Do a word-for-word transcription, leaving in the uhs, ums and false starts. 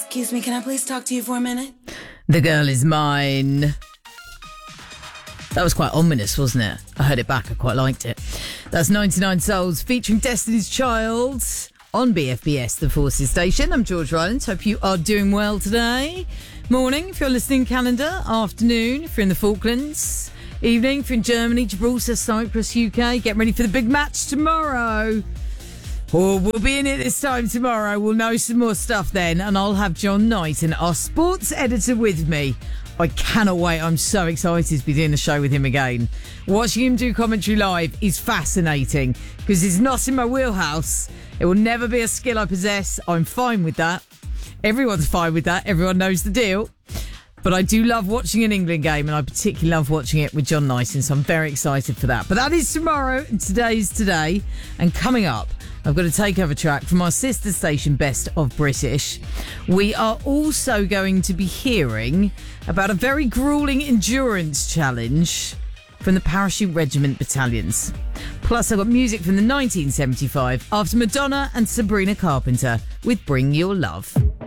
Excuse me, can I please talk to you for a minute? The girl is mine. That was quite ominous, wasn't it? I heard it back. I quite liked it. That's ninety-nine Souls featuring Destiny's Child on B F B S, the Forces Station. I'm George Rylands. Hope you are doing well today. Morning, if you're listening Canada. Afternoon, if you're in the Falklands. Evening, if you're in Germany, Gibraltar, Cyprus, U K. Get ready for the big match tomorrow. Oh, we'll be in it this time tomorrow. We'll know some more stuff then. And I'll have John Knight, and our sports editor, with me. I cannot wait. I'm so excited to be doing the show with him again. Watching him do commentary live is fascinating because it's not in my wheelhouse. It will never be a skill I possess. I'm fine with that. Everyone's fine with that. Everyone knows the deal. But I do love watching an England game, and I particularly love watching it with John Knighton, so I'm very excited for that. But that is tomorrow, and today's today. And coming up, I've got a takeover track from our sister station, Best of British. We are also going to be hearing about a very gruelling endurance challenge from the Parachute Regiment battalions. Plus, I've got music from the nineteen seventy-five after Madonna and Sabrina Carpenter with Bring Your Love.